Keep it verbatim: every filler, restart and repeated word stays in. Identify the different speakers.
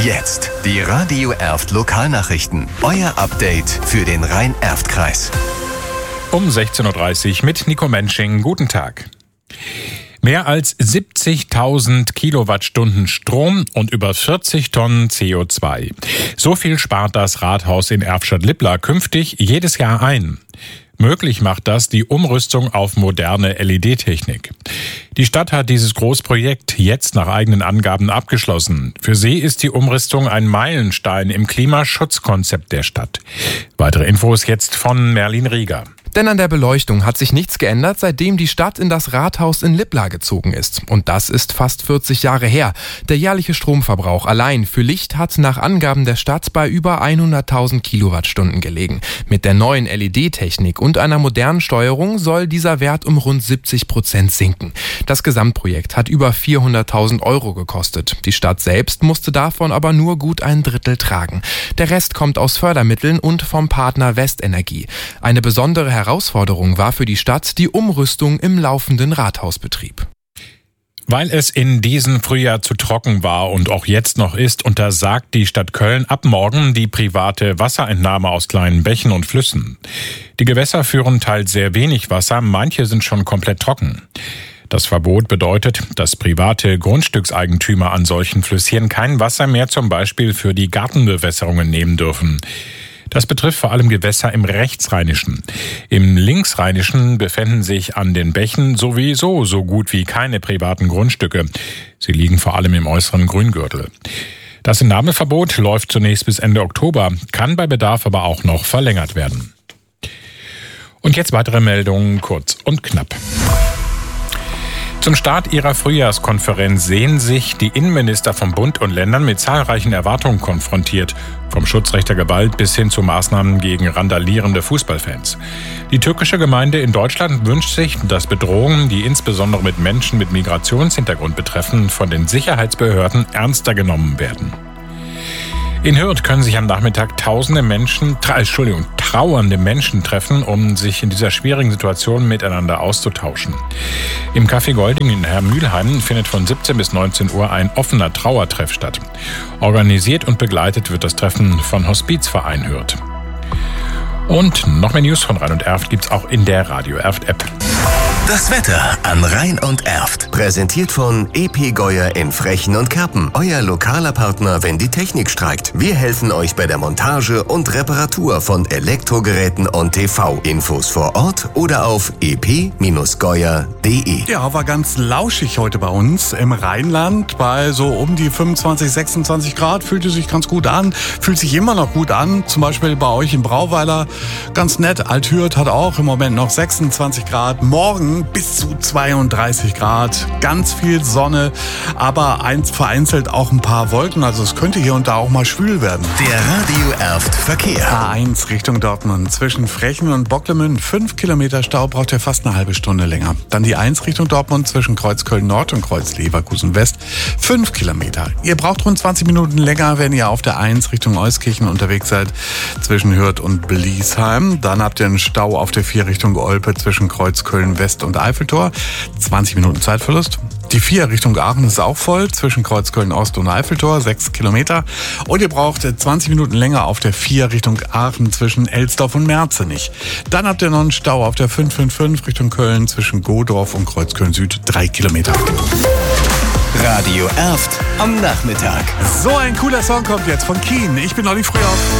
Speaker 1: Jetzt die Radio Erft Lokalnachrichten. Euer Update für den Rhein-Erft-Kreis.
Speaker 2: Um sechzehn Uhr dreißig mit Nico Mensching. Guten Tag. Mehr als siebzigtausend Kilowattstunden Strom und über vierzig Tonnen C O zwei. So viel spart das Rathaus in Erftstadt-Lippla künftig jedes Jahr ein. Möglich macht das die Umrüstung auf moderne L E D-Technik. Die Stadt hat dieses Großprojekt jetzt nach eigenen Angaben abgeschlossen. Für sie ist die Umrüstung ein Meilenstein im Klimaschutzkonzept der Stadt. Weitere Infos jetzt von Merlin Rieger.
Speaker 3: Denn an der Beleuchtung hat sich nichts geändert, seitdem die Stadt in das Rathaus in Lippla gezogen ist. Und das ist fast vierzig Jahre her. Der jährliche Stromverbrauch allein für Licht hat nach Angaben der Stadt bei über hunderttausend Kilowattstunden gelegen. Mit der neuen L E D-Technik und einer modernen Steuerung soll dieser Wert um rund siebzig Prozent sinken. Das Gesamtprojekt hat über vierhunderttausend Euro gekostet. Die Stadt selbst musste davon aber nur gut ein Drittel tragen. Der Rest kommt aus Fördermitteln und vom Partner Westenergie. Eine besondere Herausforderung war für die Stadt die Umrüstung im laufenden Rathausbetrieb.
Speaker 2: Weil es in diesem Frühjahr zu trocken war und auch jetzt noch ist, untersagt die Stadt Köln ab morgen die private Wasserentnahme aus kleinen Bächen und Flüssen. Die Gewässer führen teils sehr wenig Wasser, manche sind schon komplett trocken. Das Verbot bedeutet, dass private Grundstückseigentümer an solchen Flüsschen kein Wasser mehr zum Beispiel für die Gartenbewässerungen nehmen dürfen. Das betrifft vor allem Gewässer im Rechtsrheinischen. Im Linksrheinischen befinden sich an den Bächen sowieso so gut wie keine privaten Grundstücke. Sie liegen vor allem im äußeren Grüngürtel. Das Entnahmeverbot läuft zunächst bis Ende Oktober, kann bei Bedarf aber auch noch verlängert werden. Und jetzt weitere Meldungen, kurz und knapp. Zum Start ihrer Frühjahrskonferenz sehen sich die Innenminister von Bund und Ländern mit zahlreichen Erwartungen konfrontiert, vom Schutzrecht der Gewalt bis hin zu Maßnahmen gegen randalierende Fußballfans. Die türkische Gemeinde in Deutschland wünscht sich, dass Bedrohungen, die insbesondere mit Menschen mit Migrationshintergrund betreffen, von den Sicherheitsbehörden ernster genommen werden. In Hürth können sich am Nachmittag tausende Menschen, tra- Entschuldigung, trauernde Menschen treffen, um sich in dieser schwierigen Situation miteinander auszutauschen. Im Café Golding in Hermülheim findet von siebzehn bis neunzehn Uhr ein offener Trauertreff statt. Organisiert und begleitet wird das Treffen von Hospizverein Hürth. Und noch mehr News von Rhein und Erft gibt's auch in der Radio Erft App.
Speaker 1: Das Wetter an Rhein und Erft. Präsentiert von E P Geuer in Frechen und Kerpen. Euer lokaler Partner, wenn die Technik streikt. Wir helfen euch bei der Montage und Reparatur von Elektrogeräten und T V. Infos vor Ort oder auf e p geuer punkt d e.
Speaker 4: Ja, war ganz lauschig heute bei uns im Rheinland. Bei so um die fünfundzwanzig, sechsundzwanzig Grad. Fühlte sich ganz gut an. Fühlt sich immer noch gut an. Zum Beispiel bei euch in Brauweiler. Ganz nett. Althürth hat auch im Moment noch sechsundzwanzig Grad. Morgen bis zu zweiunddreißig Grad, ganz viel Sonne, aber eins vereinzelt auch ein paar Wolken, also es könnte hier und da auch mal schwül werden.
Speaker 1: Der Radio Erft Verkehr.
Speaker 4: A eins Richtung Dortmund, zwischen Frechen und Bocklemünd, fünf Kilometer Stau, braucht ihr fast eine halbe Stunde länger. Dann die eins Richtung Dortmund, zwischen Kreuz Köln Nord und Kreuz Leverkusen West, fünf Kilometer. Ihr braucht rund zwanzig Minuten länger, wenn ihr auf der eins Richtung Euskirchen unterwegs seid, zwischen Hürth und Bliesheim. Dann habt ihr einen Stau auf der vier Richtung Olpe, zwischen Kreuz Köln West und Eiffeltor, zwanzig Minuten Zeitverlust. Die vier Richtung Aachen ist auch voll, zwischen Kreuz Köln Ost und Eiffeltor, sechs Kilometer. Und ihr braucht zwanzig Minuten länger auf der vier Richtung Aachen zwischen Elsdorf und Merzenich. Dann habt ihr noch einen Stau auf der fünf fünf fünf Richtung Köln zwischen Godorf und Kreuz Köln Süd, drei Kilometer.
Speaker 1: Radio Erft am Nachmittag.
Speaker 4: So ein cooler Song kommt jetzt von Keen. Ich bin Olli Frühauf.